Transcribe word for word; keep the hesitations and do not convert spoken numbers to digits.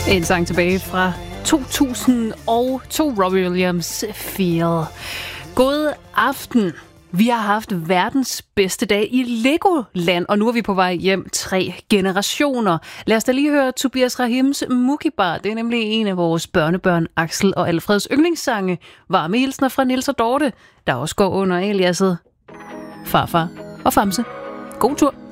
En sang tilbage fra to tusind og to, Robbie Williams, Feel. God aften. Vi har haft verdens bedste dag i Legoland, og nu er vi på vej hjem tre generationer. Lad os da lige høre Tobias Rahims Mukibar. Det er nemlig en af vores børnebørn, Axel og Alfreds yndlingssange. Varme hilsner fra Niels og Dorte, der også går under aliaset Farfar og Famse. God tur.